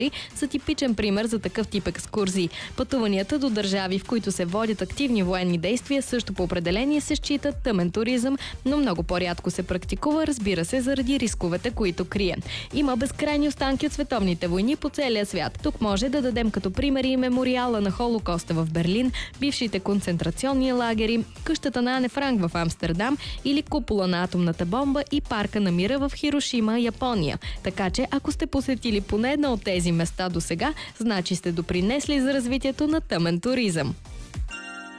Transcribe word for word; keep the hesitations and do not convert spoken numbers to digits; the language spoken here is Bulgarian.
са типичен пример за такъв тип екскурзии. Пътуванията до държави, в които се водят активни военни действия, също по определение се считат тъмен туризъм, но много по-рядко се практикува, разбира се, заради рисковете, които крие. Има безкрайни останки от световните войни по целия свят. Тук може да дадем като примери и мемориала на Холокоста в Берлин, бившите концентрационни лагери, къщата на Ане Франк в Амстердам или купола на атомната бомба и парка на мира в Хирошима, Япония. Така че, ако сте посетили поне едно от тези места до сега, значи сте допринесли за развитието на тъмен туризъм.